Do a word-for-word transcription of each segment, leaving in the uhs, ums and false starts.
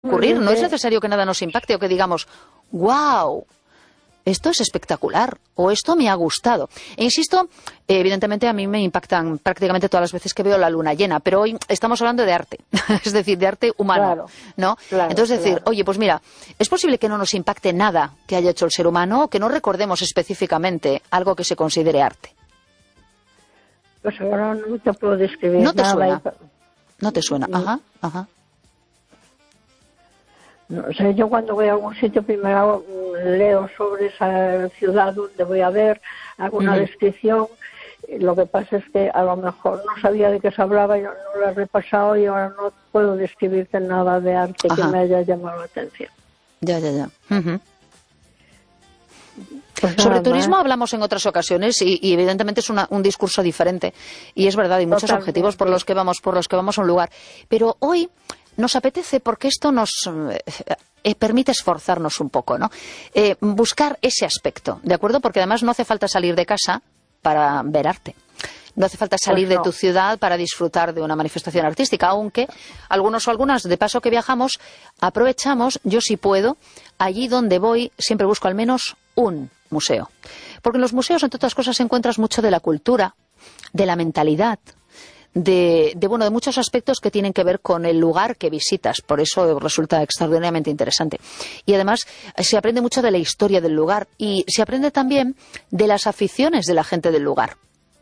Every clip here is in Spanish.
ocurrir. No es necesario que nada nos impacte o que digamos, wow, esto es espectacular o esto me ha gustado. E insisto, evidentemente a mí me impactan prácticamente todas las veces que veo la luna llena, pero hoy estamos hablando de arte, es decir, de arte humano, Claro, ¿no? claro, Entonces decir, claro. oye, pues mira, es posible que no nos impacte nada que haya hecho el ser humano o que no recordemos específicamente algo que se considere arte. Pues ahora no te puedo describir ¿No te nada. suena? y- ¿No te suena? Ajá, ajá. No sé, yo cuando voy a algún sitio primero mm, leo sobre esa ciudad donde voy a ver, hago una Ujú. descripción. Lo que pasa es que a lo mejor no sabía de qué se hablaba, yo no lo he repasado y ahora no puedo describirte nada de arte que Ajá. me haya llamado la atención. Ya, ya, ya. Ujú. Pues Sobre nada turismo más. hablamos en otras ocasiones y, y evidentemente es una- un discurso diferente y es verdad, hay muchos Totalmente. objetivos por los que vamos por los que vamos a un lugar, pero hoy nos apetece porque esto nos eh, eh, permite esforzarnos un poco, ¿no? Eh, buscar ese aspecto, ¿de acuerdo? Porque además no hace falta salir de casa para ver arte. No hace falta salir Pues de no. tu ciudad para disfrutar de una manifestación artística, aunque algunos o algunas, de paso que viajamos, aprovechamos, yo sí puedo, allí donde voy siempre busco al menos un museo. Porque en los museos, entre otras cosas, encuentras mucho de la cultura, de la mentalidad, de, de, bueno, de muchos aspectos que tienen que ver con el lugar que visitas. Por eso resulta extraordinariamente interesante. Y además se aprende mucho de la historia del lugar y se aprende también de las aficiones de la gente del lugar.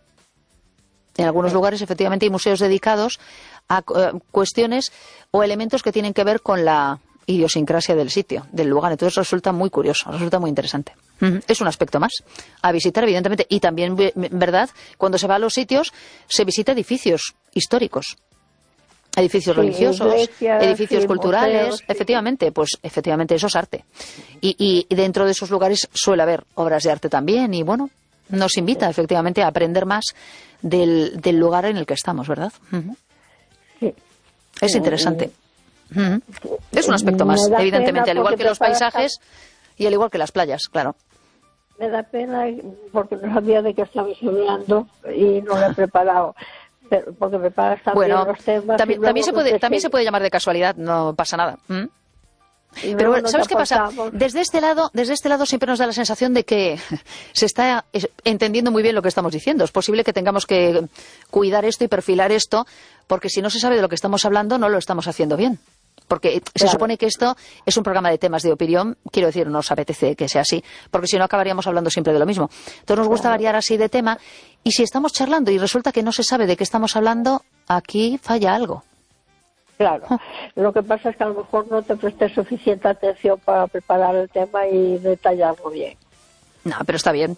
En algunos lugares, efectivamente, hay museos dedicados a uh, cuestiones o elementos que tienen que ver con la idiosincrasia del sitio, del lugar. Entonces resulta muy curioso, resulta muy interesante. Uh-huh. Es un aspecto más a visitar, evidentemente. Y también, ¿verdad?, cuando se va a los sitios, se visita edificios históricos. Edificios Sí, religiosos, iglesias, edificios sí, culturales, museos, sí. efectivamente, pues efectivamente eso es arte. Y, y dentro de esos lugares suele haber obras de arte también y bueno, nos invita efectivamente a aprender más del, del lugar en el que estamos, ¿verdad? Uh-huh. Sí. Es interesante. Uh-huh. Es un aspecto Me más, da evidentemente, pena al igual porque que los preparas paisajes y al igual que las playas, claro. Me da pena porque no sabía de qué estabas hablando y no lo he preparado. Pero porque preparas también Bueno, los temas. también, y luego también, se no puede, te también se sigues. puede llamar de casualidad, no pasa nada. ¿Mm? Y Pero luego bueno, no ¿sabes te qué pasa? aportamos. Desde este lado, desde este lado siempre nos da la sensación de que se está entendiendo muy bien lo que estamos diciendo. Es posible que tengamos que cuidar esto y perfilar esto, porque si no se sabe de lo que estamos hablando, no lo estamos haciendo bien. Porque se Claro. supone que esto es un programa de temas de opinión, quiero decir, nos apetece que sea así, porque si no acabaríamos hablando siempre de lo mismo. Entonces nos gusta Claro. variar así de tema, y si estamos charlando y resulta que no se sabe de qué estamos hablando, aquí falla algo. Claro. Lo que pasa es que a lo mejor no te presté suficiente atención para preparar el tema y detallarlo bien. No, pero está bien.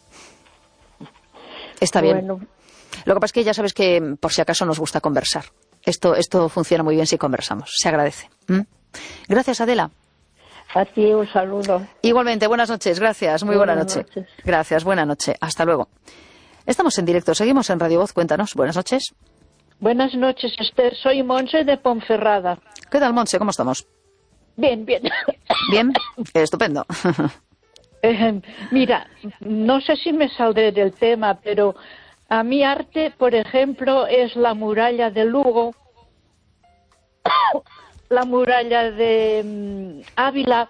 Está bien. Bueno, Lo que pasa es que ya sabes que por si acaso nos gusta conversar. Esto, esto funciona muy bien si conversamos. Se agradece. ¿Mm? Gracias, Adela. a ti un saludo. Igualmente, buenas noches. Gracias. Muy buena Buenas noche. noches. Gracias. Buena noche. Hasta luego. Estamos en directo. Seguimos en Radio Voz. Cuéntanos. Buenas noches. Buenas noches, Esther. Soy Monse de Ponferrada. ¿Qué tal, Montse? ¿Cómo estamos? Bien, bien. ¿Bien? Estupendo. Eh, mira, no sé si me saldré del tema, pero a mi arte, por ejemplo, es la muralla de Lugo, la muralla de mm, Ávila,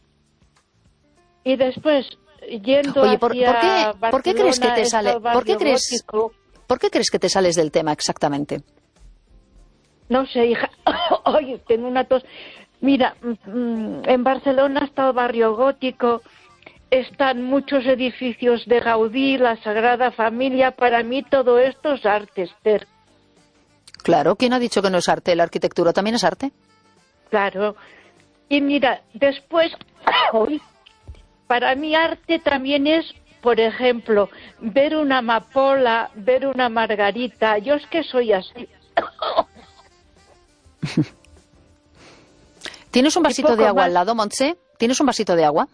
y después, yendo Oye, ¿por, hacia ¿por, qué, ¿por qué crees que te Barcelona, sale? está el ¿Por qué barrio crees, gótico. ¿Por qué crees que te sales del tema exactamente? No sé, hija. Oye, tengo una tos. Mira, mm, en Barcelona está el barrio gótico, están muchos edificios de Gaudí, la Sagrada Familia. Para mí todo esto es arte, Esther. Claro, ¿quién ha dicho que no es arte? ¿La arquitectura también es arte? Claro. Y mira, después, uy, para mí arte también es, por ejemplo, ver una amapola, ver una margarita. Yo es que soy así. ¿Tienes un vasito de agua más. al lado, Montse? ¿Tienes un vasito de agua?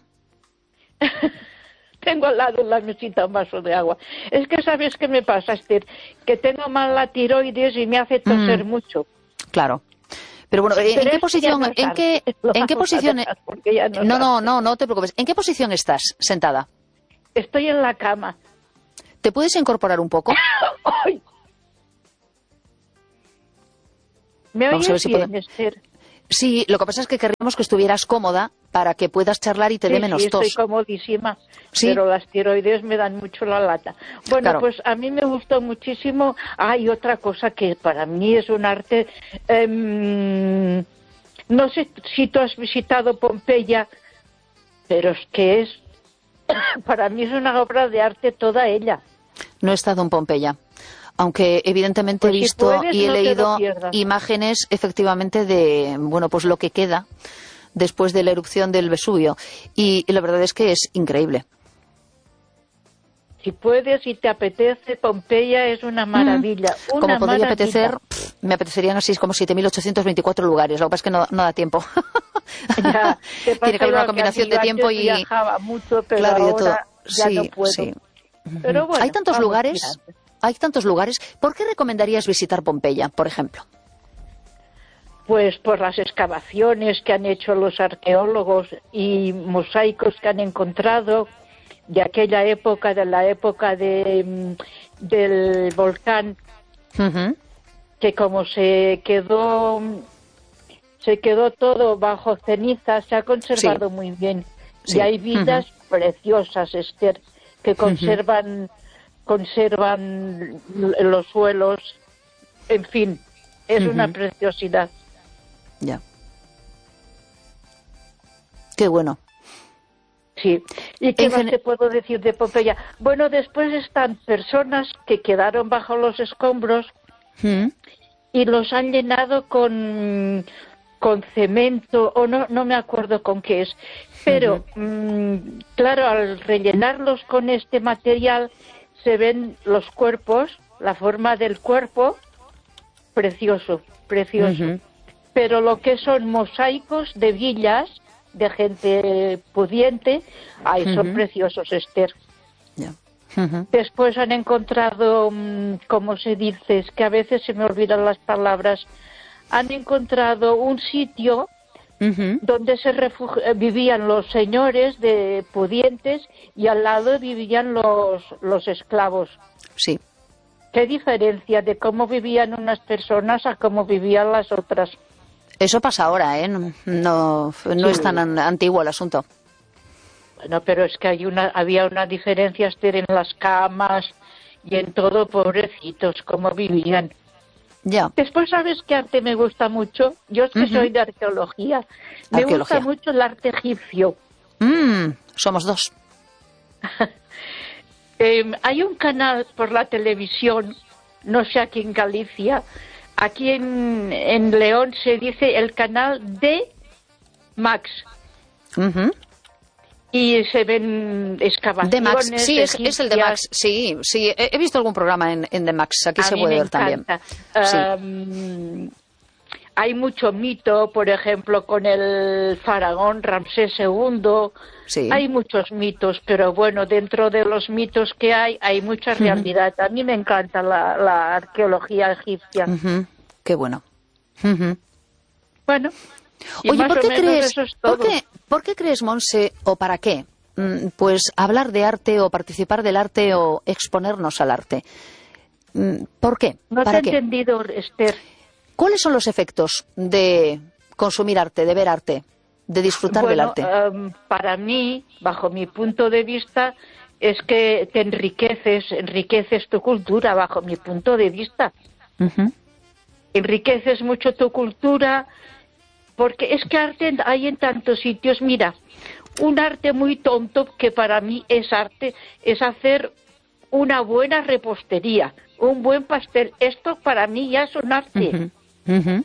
Tengo al lado en la mesita un vaso de agua. Es que ¿sabes qué me pasa, Esther? Que tengo mal la tiroides y me hace toser Mm. mucho. Claro. Pero bueno, ¿en Pero qué esto posición, ya no es en qué, arte, lo en qué vamos a posición? dejar porque ya no es No, no, arte. no, no te preocupes. ¿En qué posición estás sentada? Estoy en la cama. ¿Te puedes incorporar un poco? ¡Ay! ¿Me Vamos a ver oyes si bien, puedo- Esther? Sí, lo que pasa es que querríamos que estuvieras cómoda para que puedas charlar y te sí, dé menos sí, tos. estoy comodísima, ¿Sí? Pero las tiroides me dan mucho la lata. Bueno, Claro. pues a mí me gustó muchísimo. Hay otra cosa que para mí es un arte. Eh, no sé si tú has visitado Pompeya, pero es que es, para mí es una obra de arte toda ella. No he estado en Pompeya, aunque evidentemente Pues he si visto puedes, y he no te lo leído pierdas. imágenes efectivamente de, bueno, pues lo que queda después de la erupción del Vesubio. Y la verdad es que es increíble. Si puedes, si te apetece, Pompeya es una maravilla. Mm. Una Como podría maravilla. apetecer, pff, me apetecerían así como siete mil ochocientos veinticuatro lugares. Lo que pasa es que no, no da tiempo. Ya, te Tiene que haber pasa una combinación que de yo tiempo antes y... viajaba mucho, pero Claro, y de todo. ahora ya Sí, no puedo. sí. Pero bueno, hay tantos vamos lugares, tirando. hay tantos lugares. ¿Por qué recomendarías visitar Pompeya, por ejemplo? Pues por las excavaciones que han hecho los arqueólogos y mosaicos que han encontrado de aquella época, de la época de, del volcán, Uh-huh. que como se quedó se quedó todo bajo ceniza, se ha conservado Sí. muy bien. Sí. Y hay vidas Uh-huh. preciosas, Esther, que conservan uh-huh. conservan los suelos, en fin, es uh-huh. una preciosidad. Ya. Qué bueno. Sí. ¿Y qué En más gen... te puedo decir de Pompeya? Bueno, después están personas que quedaron bajo los escombros ¿Mm? y los han llenado con, con cemento, o no, no me acuerdo con qué es. Pero, uh-huh. mmm, claro, al rellenarlos con este material se ven los cuerpos, la forma del cuerpo, precioso, precioso. Uh-huh. Pero lo que son mosaicos de villas, de gente pudiente, ay, uh-huh. son preciosos, Esther. Yeah. Uh-huh. Después han encontrado, como se dice, es que a veces se me olvidan las palabras, han encontrado un sitio uh-huh. donde se refugi- vivían los señores de pudientes y al lado vivían los, los esclavos. Sí. ¿Qué diferencia de cómo vivían unas personas a cómo vivían las otras? Eso pasa ahora, ¿eh? No, no, no sí. es tan an- antiguo el asunto. Bueno, pero es que hay una, había una diferencia, Esther, en las camas y en todo, pobrecitos, cómo vivían. Ya. Después, ¿sabes qué arte me gusta mucho? Yo es que uh-huh. soy de arqueología. Me arqueología. gusta mucho el arte egipcio. Mm, somos dos. eh, hay un canal por la televisión, no sé aquí en Galicia, aquí en, en León se dice el canal de Max. Uh-huh. Y se ven excavaciones. De Max, sí, es, es el de Max, sí, sí, he, he visto algún programa en, en The Max, aquí a se mí puede me ver encanta. también. Um, sí. Hay mucho mito, por ejemplo, con el faraón Ramsés segundo. Sí. Hay muchos mitos, pero bueno, dentro de los mitos que hay, hay mucha realidad. Uh-huh. A mí me encanta la, la arqueología egipcia. Uh-huh. Qué bueno. Uh-huh. Bueno. Y Oye, ¿por qué, crees, eso es ¿por, qué, ¿por qué crees, Monse, o para qué, pues hablar de arte o participar del arte o exponernos al arte? ¿Por qué? No ¿Para te he qué? entendido, Esther. ¿Cuáles son los efectos de consumir arte, de ver arte, de disfrutar bueno, del arte? Um, para mí, bajo mi punto de vista, es que te enriqueces, enriqueces tu cultura, bajo mi punto de vista. Uh-huh. Enriqueces mucho tu cultura. Porque es que arte hay en tantos sitios. Mira, un arte muy tonto que para mí es arte, es hacer una buena repostería, un buen pastel. Esto para mí ya es un arte. Uh-huh. Uh-huh.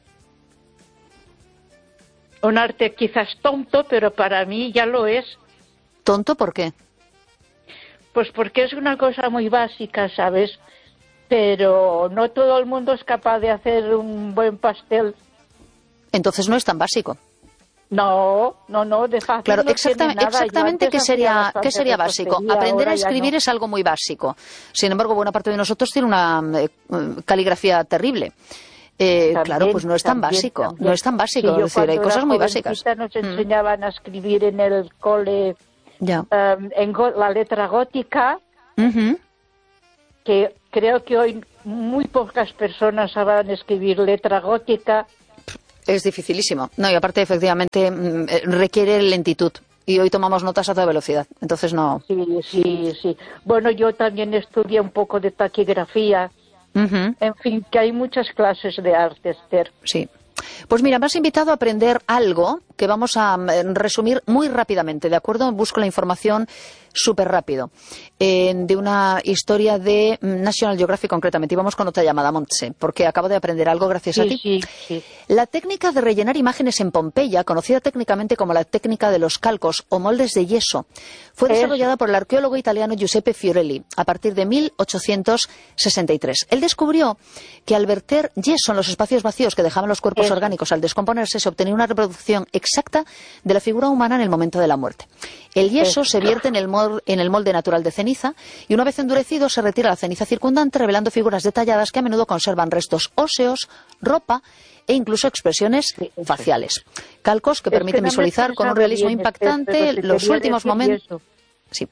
Un arte quizás tonto, pero para mí ya lo es. ¿Tonto por qué? Pues porque es una cosa muy básica, ¿sabes? Pero no todo el mundo es capaz de hacer un buen pastel. Entonces no es tan básico. No, no, no, de fácil Claro, no exactamente, tiene nada. exactamente ¿qué sería, ¿qué sería básico? Aprender a escribir no. es algo muy básico. Sin embargo, buena parte de nosotros tiene una eh, caligrafía terrible. Eh, también, claro, pues no es tan también, básico, también. no es tan básico, sí, es decir, hay cosas muy básicas. Nos enseñaban mm. a escribir en el cole ya. um, en go la letra gótica, uh-huh. que creo que hoy muy pocas personas saben escribir letra gótica. Es dificilísimo. No, y aparte, efectivamente, requiere lentitud. Y hoy tomamos notas a toda velocidad. Entonces no... Sí, sí, sí. Bueno, yo también estudié un poco de taquigrafía. Uh-huh. En fin, que hay muchas clases de arte, Esther. Sí. Pues mira, me has invitado a aprender algo que vamos a resumir muy rápidamente, ¿de acuerdo? Busco la información súper rápido, eh, de una historia de National Geographic concretamente. Y vamos con otra llamada, Montse, porque acabo de aprender algo gracias sí, a ti. Sí, sí. La técnica de rellenar imágenes en Pompeya, conocida técnicamente como la técnica de los calcos o moldes de yeso, fue desarrollada por el arqueólogo italiano Giuseppe Fiorelli a partir de mil ochocientos sesenta y tres. Él descubrió que al verter yeso en los espacios vacíos que dejaban los cuerpos Eso. orgánicos al descomponerse, se obtenía una reproducción exacta de la figura humana en el momento de la muerte. El yeso Eso. se vierte en el, molde, en el molde natural de ceniza y una vez endurecido se retira la ceniza circundante, revelando figuras detalladas que a menudo conservan restos óseos, ropa e incluso expresiones sí, faciales. Calcos que es permiten que no visualizar con un realismo bien, impactante si los últimos momentos. Sí.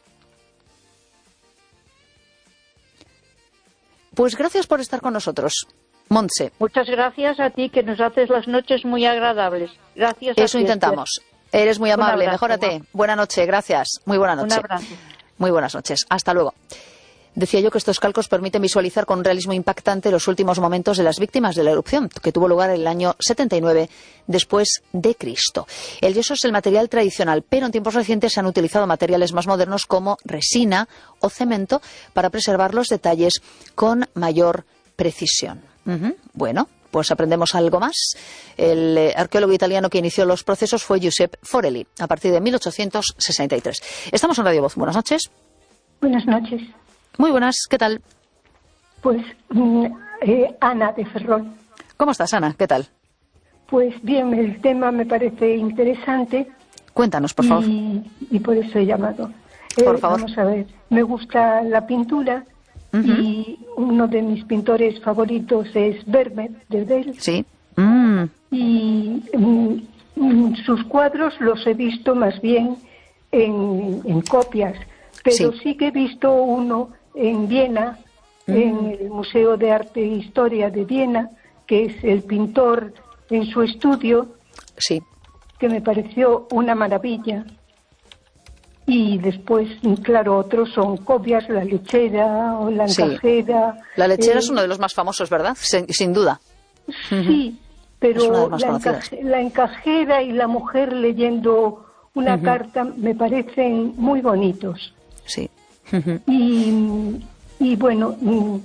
Pues gracias por estar con nosotros, Montse. Muchas gracias a ti, que nos haces las noches muy agradables. Gracias. Eso a ti, intentamos. Eres muy amable. Mejórate. Buena noche. Gracias. Muy buena noche. Un abrazo. Muy buenas noches. Hasta luego. Decía yo que estos calcos permiten visualizar con un realismo impactante los últimos momentos de las víctimas de la erupción, que tuvo lugar en el año setenta y nueve después de Cristo. El yeso es el material tradicional, pero en tiempos recientes se han utilizado materiales más modernos como resina o cemento para preservar los detalles con mayor precisión. Uh-huh. Bueno, pues aprendemos algo más. El eh, arqueólogo italiano que inició los procesos fue Giuseppe Fiorelli, a partir de mil ochocientos sesenta y tres. Estamos en Radio Voz. Buenas noches. Buenas noches. Muy buenas, ¿qué tal? Pues eh, Ana de Ferrol. ¿Cómo estás, Ana? ¿Qué tal? Pues bien, el tema me parece interesante. Cuéntanos, por favor. Y, y por eso he llamado. Por eh, favor. Vamos a ver, me gusta la pintura uh-huh. y uno de mis pintores favoritos es Vermeer, de Delft. Sí. Mm. Y mm, sus cuadros los he visto más bien en, en copias. Pero sí. sí que he visto uno en Viena, mm. en el Museo de Arte e Historia de Viena, que es el pintor en su estudio, sí. que me pareció una maravilla. Y después, claro, otros son copias, La Lechera o La Encajera. Sí. La Lechera eh, es uno de los más famosos, ¿verdad? Sin, sin duda. Sí, pero la, encaje, la Encajera y la mujer leyendo una uh-huh. carta me parecen muy bonitos. Sí. Uh-huh. Y, y bueno,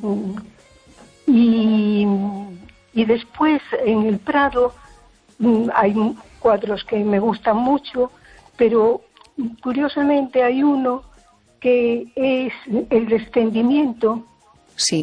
y, y después en el Prado hay cuadros que me gustan mucho, pero curiosamente hay uno que es El Descendimiento, sí.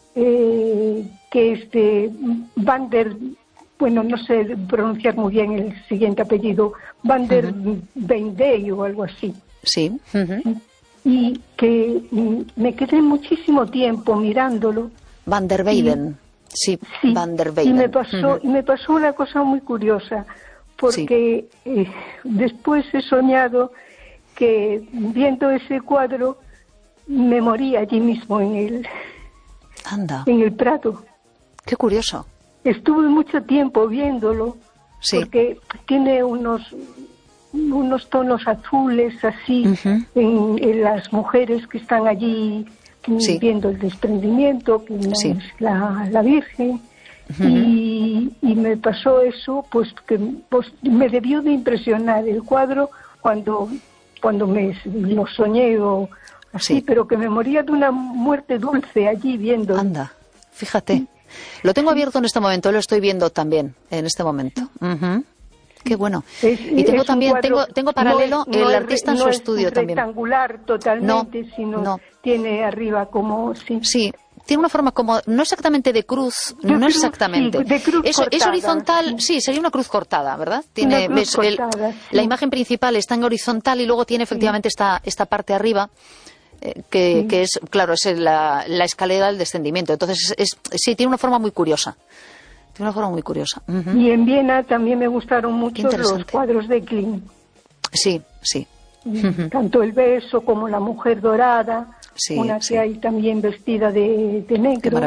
eh, que es de Van der, bueno, no sé pronunciar muy bien el siguiente apellido, Van der uh-huh. Weyden o algo así. Sí. Uh-huh. Y que me quedé muchísimo tiempo mirándolo. Van der Weyden, sí, sí, Van der Weyden. Y me pasó, uh-huh. y me pasó una cosa muy curiosa, porque sí. eh, después he soñado que viendo ese cuadro me morí allí mismo en el, Anda. en el Prado. Qué curioso. Estuve mucho tiempo viéndolo, sí. porque tiene unos... unos tonos azules así uh-huh. en, en las mujeres que están allí sí. viendo el desprendimiento, que no sí. es la, la Virgen, uh-huh. y, y me pasó eso, pues que pues, me debió de impresionar el cuadro cuando, cuando me lo soñé o así, sí. pero que me moría de una muerte dulce allí viendo. Anda, fíjate. Sí. Lo tengo abierto en este momento, lo estoy viendo también en este momento. Uh-huh. Qué bueno. Es, y tengo también cuadro, tengo tengo paralelo no es, no el es, artista en no su es estudio también. Rectangular totalmente, no, sino no. tiene arriba como sí. Sí, tiene una forma como no exactamente de cruz, de no cruz, exactamente. Sí, de cruz es, cortada, es horizontal, sí. sí, sería una cruz cortada, ¿verdad? Tiene una cruz ves, cortada, el, sí. La imagen principal está en horizontal y luego tiene efectivamente sí. esta esta parte arriba. Eh, que, sí. que es, claro, es la, la escalera del descendimiento. Entonces, es, es, sí, tiene una forma muy curiosa. Tiene una forma muy curiosa. Uh-huh. Y en Viena también me gustaron mucho los cuadros de Klimt. Sí, sí. Uh-huh. Tanto El Beso como La Mujer Dorada. Sí, una sí. que hay también vestida de, de negro. Qué maravilla.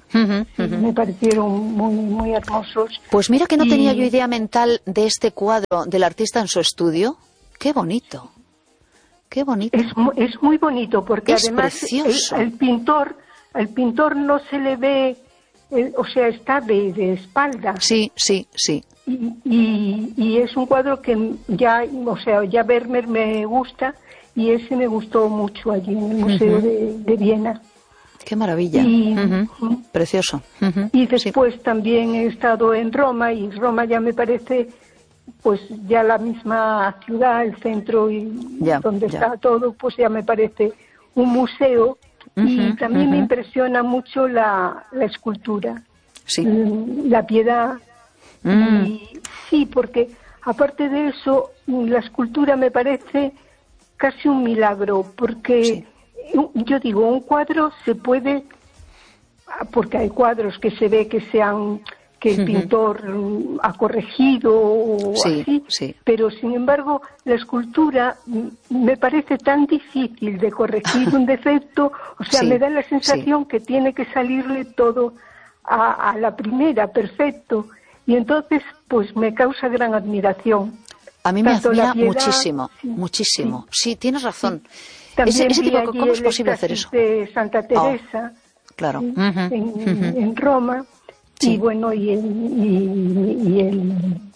Uh-huh, sí, uh-huh. Me parecieron muy, muy hermosos. Pues mira que no y... tenía yo idea mental de este cuadro del artista en su estudio. ¡Qué bonito! ¡Qué bonito! Es, es muy bonito porque es además precioso. El, el pintor, el pintor no se le ve, el, o sea, está de, de espalda. Sí, sí, sí. Y, y, y es un cuadro que ya, o sea, ya Vermeer me gusta y ese me gustó mucho allí en el Museo uh-huh. de, de Viena. ¡Qué maravilla! Y, uh-huh. Precioso. Uh-huh. Y después sí. también he estado en Roma y Roma ya me parece, pues ya la misma ciudad, el centro y ya, donde ya. está todo, pues ya me parece un museo. Uh-huh, y también uh-huh. me impresiona mucho la, la escultura, sí. la piedad. Mm. Y, sí, porque aparte de eso, la escultura me parece casi un milagro, porque sí. yo digo, un cuadro se puede, porque hay cuadros que se ve que sean, que el uh-huh. pintor ha corregido o sí, así, sí. pero sin embargo la escultura me parece tan difícil de corregir un defecto, o sea, sí, me da la sensación sí. que tiene que salirle todo a, a la primera, perfecto, y entonces pues me causa gran admiración. A mí me Tanto admira piedad, muchísimo, sí, muchísimo. Sí, sí tienes razón. Sí. También ese, ese tipo, vi ¿cómo es posible hacer eso? eso? De Santa Teresa, oh, claro. ¿sí? uh-huh, en, uh-huh. en Roma, sí. y bueno, y el, y, y el,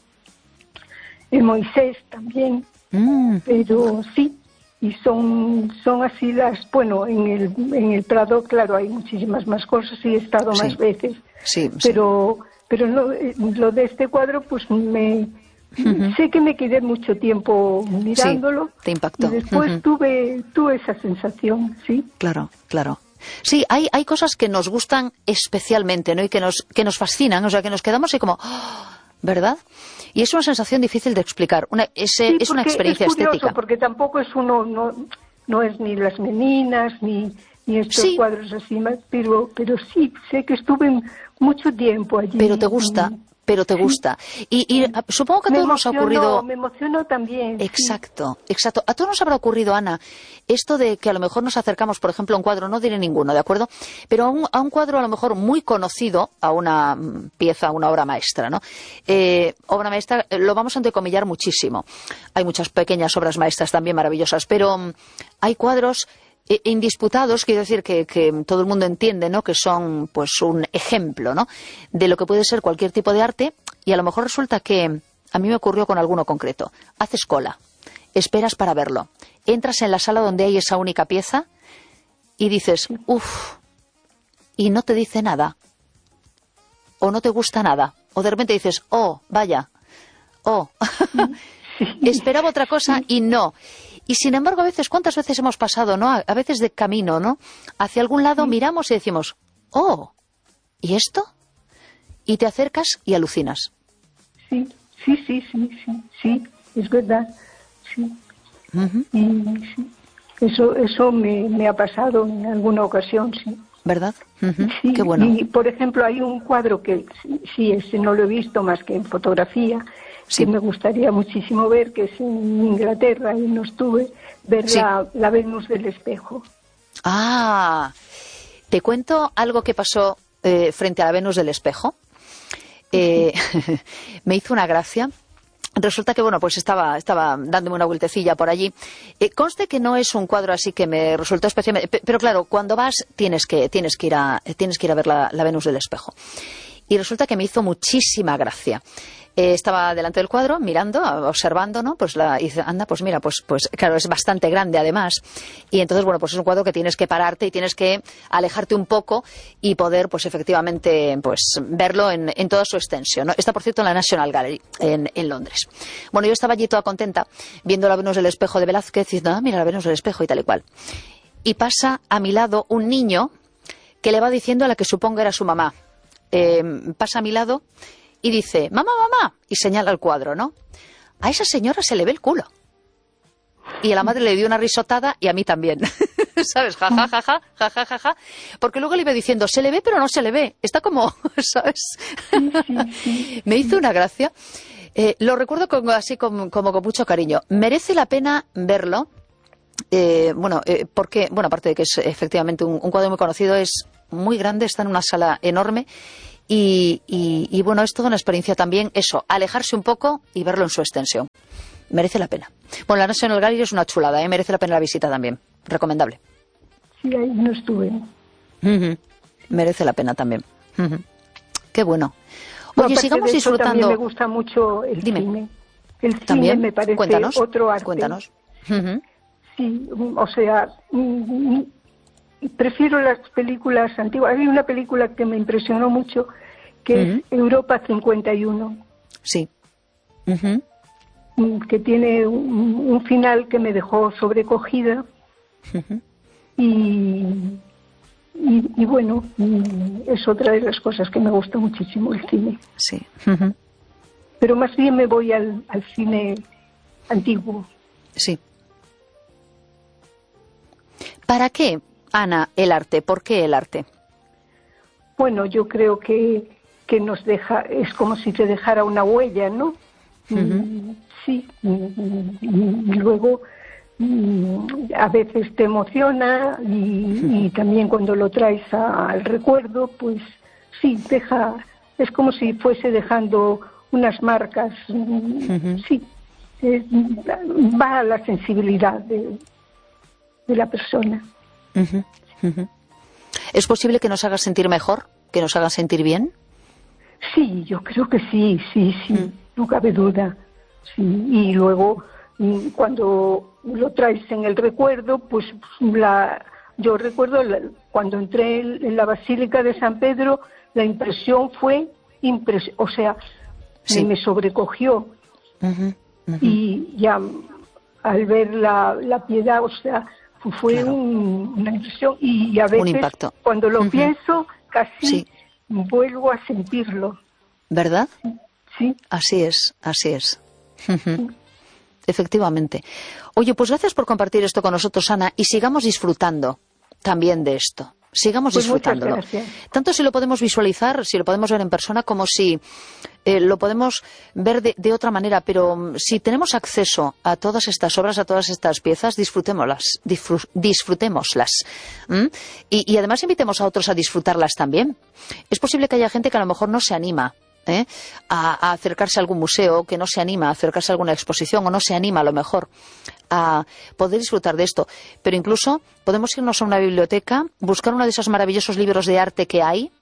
el Moisés también, mm. pero sí, y son son así las, bueno, en el, en el Prado, claro, hay muchísimas más cosas y he estado sí. más veces, sí, pero, sí. pero no, lo de este cuadro, pues me... Uh-huh. Sé que me quedé mucho tiempo mirándolo. Sí, te impactó. Y después uh-huh. tuve, tuve esa sensación, sí. Claro, claro. Sí, hay, hay cosas que nos gustan especialmente, ¿no? Y que nos, que nos fascinan, o sea, que nos quedamos así como, oh, ¿verdad? Y es una sensación difícil de explicar. Una, es, sí, es una experiencia es curioso, estética. Porque tampoco es uno, no, no es ni las meninas, ni, ni estos sí. cuadros así más, pero, pero sí, sé que estuve mucho tiempo allí. Pero te gusta. Pero te gusta. Y, y supongo que a todos nos ha ocurrido... Me emocionó también. Exacto, sí. exacto. A todos nos habrá ocurrido, Ana, esto de que a lo mejor nos acercamos, por ejemplo, a un cuadro, no diré ninguno, ¿de acuerdo? Pero a un, a un cuadro a lo mejor muy conocido, a una pieza, a una obra maestra, ¿no? Eh, obra maestra, lo vamos a entrecomillar muchísimo. Hay muchas pequeñas obras maestras también maravillosas, pero um, hay cuadros... indisputados, quiero decir que, que todo el mundo entiende, ¿no? Que son pues un ejemplo, ¿no? De lo que puede ser cualquier tipo de arte, y a lo mejor resulta que a mí me ocurrió con alguno concreto. Haces cola, esperas para verlo, entras en la sala donde hay esa única pieza y dices, uff, y no te dice nada, o no te gusta nada, o de repente dices, oh, vaya, oh, esperaba otra cosa y no. Y sin embargo, a veces, ¿cuántas veces hemos pasado, no? A veces de camino, ¿no? Hacia algún lado sí. miramos y decimos, oh, ¿y esto? Y te acercas y alucinas. Sí, sí, sí, sí, sí, sí, es verdad, sí. Uh-huh. Y, sí. Eso, eso me, me ha pasado en alguna ocasión, sí. ¿Verdad? Uh-huh. Sí, qué bueno. Y, por ejemplo, hay un cuadro que, sí, ese no lo he visto más que en fotografía, sí. que me gustaría muchísimo ver, que es en Inglaterra, y no estuve, ver sí. la, la Venus del espejo. Ah, te cuento algo que pasó eh, frente a la Venus del espejo. Eh, me hizo una gracia. Resulta que, bueno, pues estaba, estaba dándome una vueltecilla por allí. Eh, conste que no es un cuadro así que me resultó especialmente... Pero claro, cuando vas tienes que, tienes que, ir, a, tienes que ir a ver la, la Venus del espejo. Y resulta que me hizo muchísima gracia. Eh, estaba delante del cuadro, mirando, observando, ¿no? Pues la, y dice, anda, pues mira, pues, pues claro, es bastante grande además. Y entonces, bueno, pues es un cuadro que tienes que pararte y tienes que alejarte un poco y poder, pues efectivamente, pues verlo en, en toda su extensión, ¿no? Está, por cierto, en la National Gallery, en, en Londres. Bueno, yo estaba allí toda contenta, viendo la Venus del espejo de Velázquez, diciendo, ah, mira, la Venus del espejo y tal y cual. Y pasa a mi lado un niño que le va diciendo a la que supongo era su mamá. Eh, pasa a mi lado y dice, mamá, mamá, y señala el cuadro, ¿no? A esa señora se le ve el culo. Y a la madre le dio una risotada y a mí también. ¿Sabes? Ja, ja, ja, ja, ja, ja, ja, ja. Porque luego le iba diciendo, se le ve pero no se le ve. Está como, ¿sabes? Sí, sí, sí. Me hizo una gracia. Eh, lo recuerdo con, así como, como con mucho cariño. Merece la pena verlo. Eh, bueno, eh, porque, bueno, aparte de que es efectivamente un, un cuadro muy conocido, es muy grande, está en una sala enorme y, y, y bueno, es toda una experiencia también, eso, alejarse un poco y verlo en su extensión. Merece la pena. Bueno, la National Gallery es una chulada, ¿eh? Merece la pena la visita también. Recomendable. Sí, ahí no estuve. Uh-huh. Merece la pena también. Uh-huh. Qué bueno. Oye, no, sigamos disfrutando. También me gusta mucho el Dime. cine. El cine ¿También? me parece Cuéntanos. otro arte. Cuéntanos. Uh-huh. Sí, o sea, prefiero las películas antiguas. Hay una película que me impresionó mucho, que uh-huh. es Europa cincuenta y uno. Sí. Uh-huh. Que tiene un, un final que me dejó sobrecogida. Uh-huh. y, y, y bueno, es otra de las cosas que me gusta muchísimo, el cine. Sí. Uh-huh. Pero más bien me voy al, al cine antiguo. Sí. ¿Para qué, Ana, el arte? ¿Por qué el arte? Bueno, yo creo que, que nos deja, es como si te dejara una huella, ¿no? Uh-huh. Sí. Y luego a veces te emociona y, uh-huh. y también cuando lo traes a, al recuerdo, pues sí, deja, es como si fuese dejando unas marcas. Uh-huh. Sí, es, va a la sensibilidad de, de la persona. Uh-huh. Uh-huh. ¿Es posible que nos haga sentir mejor? ¿Que nos haga sentir bien? Sí, yo creo que sí, sí, sí, uh-huh. no cabe duda. Sí. Y luego, cuando lo traes en el recuerdo, pues la, yo recuerdo la, cuando entré en la Basílica de San Pedro, la impresión fue, impres, o sea, sí. me sobrecogió. Uh-huh. Uh-huh. Y ya al ver la, la piedad, o sea, fue claro. un, una impresión. Y a veces, cuando lo uh-huh. pienso, casi sí. vuelvo a sentirlo. ¿Verdad? Sí. Así es, así es. Uh-huh. Efectivamente. Oye, pues gracias por compartir esto con nosotros, Ana, y sigamos disfrutando también de esto. Sigamos pues disfrutándolo. Tanto si lo podemos visualizar, si lo podemos ver en persona, como si eh, lo podemos ver de, de otra manera. Pero um, si tenemos acceso a todas estas obras, a todas estas piezas, disfrutémoslas. Disfr- disfrutémoslas. ¿Mm? Y, y además invitemos a otros a disfrutarlas también. Es posible que haya gente que a lo mejor no se anima ¿Eh? A, a acercarse a algún museo, que no se anima a acercarse a alguna exposición o no se anima a lo mejor a poder disfrutar de esto. Pero incluso podemos irnos a una biblioteca, buscar uno de esos maravillosos libros de arte que hay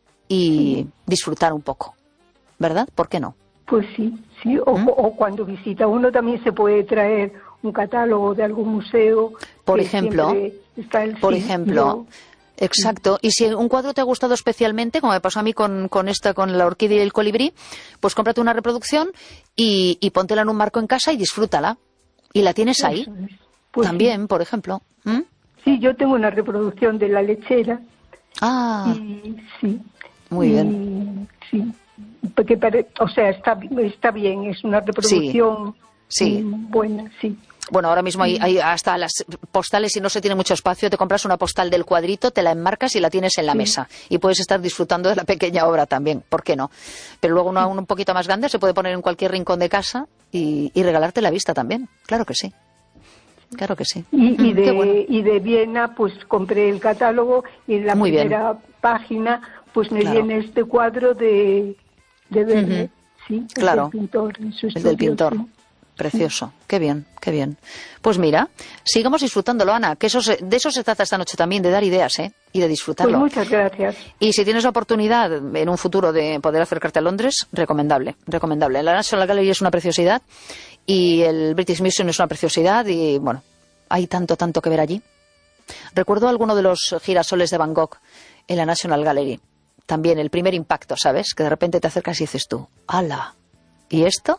y sí. disfrutar un poco, ¿verdad? ¿Por qué no? Pues sí, sí. O, ¿Mm? o cuando visita uno también se puede traer un catálogo de algún museo. Por ejemplo, está el por sí, ejemplo. Yo, Exacto, y si un cuadro te ha gustado especialmente, como me pasó a mí con, con esta, con la orquídea y el colibrí, pues cómprate una reproducción y, y póntela en un marco en casa y disfrútala. Y la tienes ahí, pues también, sí. por ejemplo. ¿Mm? Sí, yo tengo una reproducción de La Lechera. Ah, y, sí. Muy y, bien. Sí, porque pare, o sea, está, está bien, es una reproducción sí. Sí. buena, sí. Bueno, ahora mismo hay, hay hasta las postales, si no se tiene mucho espacio, te compras una postal del cuadrito, te la enmarcas y la tienes en la sí. mesa. Y puedes estar disfrutando de la pequeña obra también, ¿por qué no? Pero luego una un poquito más grande se puede poner en cualquier rincón de casa y, y regalarte la vista también. Claro que sí. Claro que sí. Y, y, de, bueno. y de Viena, pues compré el catálogo y en la Muy primera bien. página, pues me claro. viene este cuadro de, de Verne, uh-huh. sí, el claro. del pintor. En su el del pintor. Sí. Precioso, qué bien, qué bien. Pues mira, sigamos disfrutándolo, Ana, que eso se, de eso se trata esta noche también, de dar ideas, ¿eh? Y de disfrutarlo. Pues muchas gracias. Y si tienes la oportunidad en un futuro de poder acercarte a Londres, recomendable, recomendable. La National Gallery es una preciosidad y el British Museum es una preciosidad y, bueno, hay tanto, tanto que ver allí. Recuerdo alguno de los girasoles de Van Gogh en la National Gallery. También el primer impacto, ¿sabes? Que de repente te acercas y dices tú, ¡hala! ¿Y esto?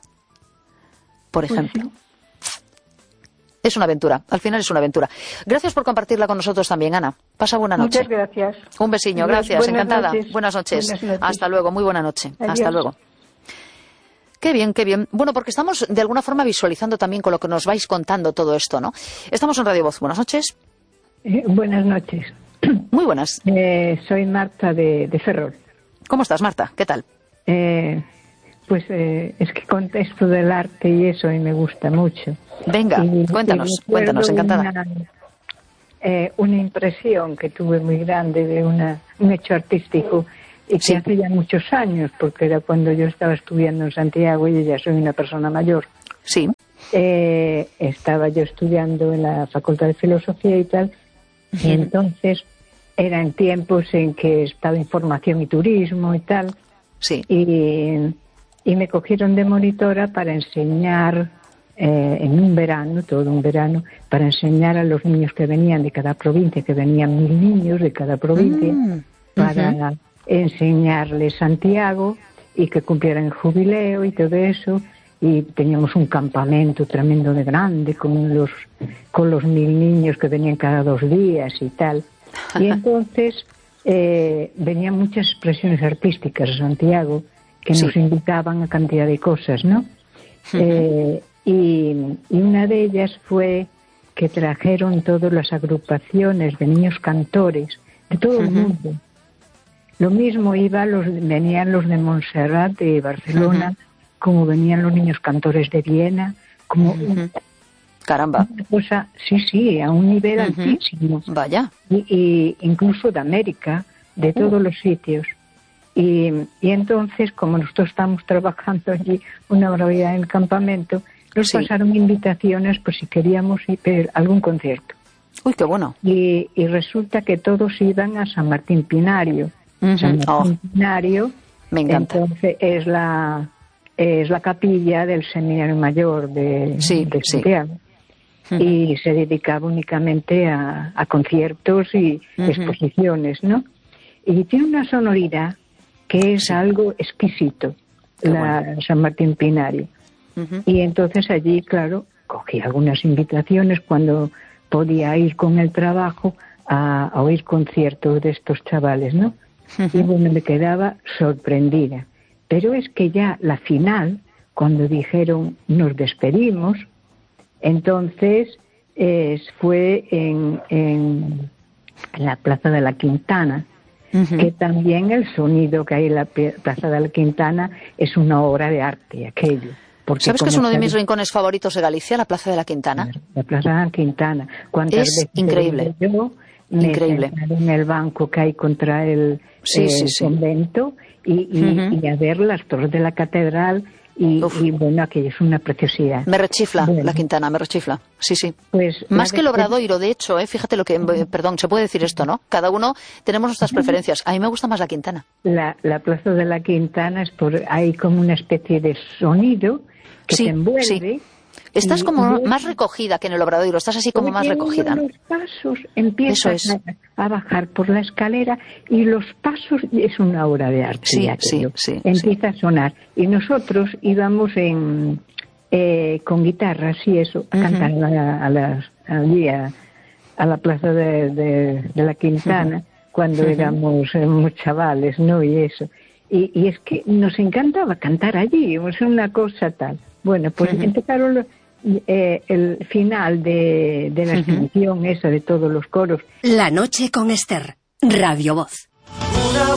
Por ejemplo. Pues sí. Es una aventura, al final es una aventura. Gracias por compartirla con nosotros también, Ana. Pasa buena noche. Muchas gracias. Un besiño, gracias, buenas encantada. Noches. Buenas noches. Buenas noches. Hasta luego, muy buena noche. Adiós. Hasta luego. Qué bien, qué bien. Bueno, porque estamos de alguna forma visualizando también con lo que nos vais contando todo esto, ¿no? Estamos en Radio Voz. Buenas noches. Eh, buenas noches. Muy buenas. Eh, soy Marta de, de Ferrol. ¿Cómo estás, Marta? ¿Qué tal? Eh, Pues eh, es que contesto del arte y eso y me gusta mucho. Venga, y, cuéntanos, y cuéntanos, encantada. Una, eh, una impresión que tuve muy grande de una, un hecho artístico y que sí. hace ya muchos años, porque era cuando yo estaba estudiando en Santiago y ya soy una persona mayor. Sí. Eh, estaba yo estudiando en la Facultad de Filosofía y tal, uh-huh. y entonces eran tiempos en que estaba información y turismo y tal. Sí. Y... Y me cogieron de monitora para enseñar, eh, en un verano, todo un verano, para enseñar a los niños que venían de cada provincia, que venían mil niños de cada provincia, mm, para uh-huh. enseñarles Santiago y que cumplieran el jubileo y todo eso. Y teníamos un campamento tremendo de grande con los, con los mil niños que venían cada dos días y tal. Y entonces eh, venían muchas expresiones artísticas a Santiago, que nos sí. invitaban a cantidad de cosas, ¿no? Uh-huh. Eh, y, y una de ellas fue que trajeron todas las agrupaciones de niños cantores de todo uh-huh. el mundo. Lo mismo iba los, venían los de Montserrat, de Barcelona, uh-huh. como venían los niños cantores de Viena, como uh-huh. caramba. Una cosa, sí, sí, a un nivel uh-huh. altísimo. Vaya. Y, y incluso de América, de todos uh-huh. los sitios. Y, y entonces, como nosotros estamos trabajando allí una barbaridad en el campamento, nos sí. pasaron invitaciones por si queríamos ir a algún concierto. Uy, qué bueno. Y, y resulta que todos iban a San Martín Pinario. Uh-huh. San Martín oh. Pinario, me encanta. Entonces es la es la capilla del Seminario Mayor de, sí, de Santiago. Sí. Uh-huh. Y se dedicaba únicamente a, a conciertos y uh-huh. exposiciones, ¿no? Y tiene una sonoridad que es sí. algo exquisito, Qué la bueno. San Martín Pinario. Uh-huh. Y entonces allí, claro, cogí algunas invitaciones cuando podía ir con el trabajo a, a oír conciertos de estos chavales, ¿no? Uh-huh. Y bueno, me quedaba sorprendida. Pero es que ya la final, cuando dijeron nos despedimos, entonces eh, fue en, en, en la Plaza de la Quintana, Uh-huh. que también el sonido que hay en la Plaza de la Quintana es una obra de arte, aquello. Porque ¿sabes que es uno de mis rincones favoritos de Galicia, la Plaza de la Quintana? La Plaza de la Quintana. Es increíble. Yo me increíble. en el banco que hay contra el, sí, eh, sí, sí. convento y, y, uh-huh. y a ver las torres de la catedral. Y, y bueno, aquello es una preciosidad. Me rechifla bueno. la Quintana, me rechifla. Sí, sí. Pues más que el Obradoiro, de hecho, ¿eh? Fíjate lo que... Perdón, se puede decir esto, ¿no? Cada uno tenemos nuestras preferencias. A mí me gusta más la Quintana. La, la Plaza de la Quintana es por... Hay como una especie de sonido que sí, te envuelve. Sí. Estás y, como y más recogida que en el Obradoiro, estás así como más recogida. Los pasos empiezas es. a, a bajar por la escalera y los pasos es una obra de arte. Sí, ya sí, sí, empieza sí. a sonar. Y nosotros íbamos en eh, con guitarras y eso, a uh-huh. cantar a, la, a las, allí a, a la Plaza de, de, de la Quintana, uh-huh. cuando uh-huh. éramos eh, muy chavales, ¿no? Y eso. Y, y es que nos encantaba cantar allí, es una cosa tal. Bueno, pues uh-huh. empezaron los... Eh, el final de, de la exhibición, uh-huh. esa de todos los coros. La noche con Esther, Radio Voz.